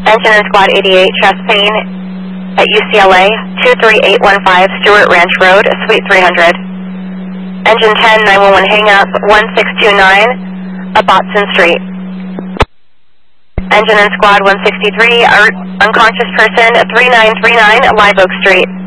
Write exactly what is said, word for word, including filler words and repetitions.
Engine in Squad eighty-eight, chest pain at U C L A, two three eight one five Stewart Ranch Road, Suite three hundred. Engine ten, nine one one hang up, one six two nine, Abbotson Street. Engine in Squad one sixty-three, unconscious person, three nine three nine, Live Oak Street.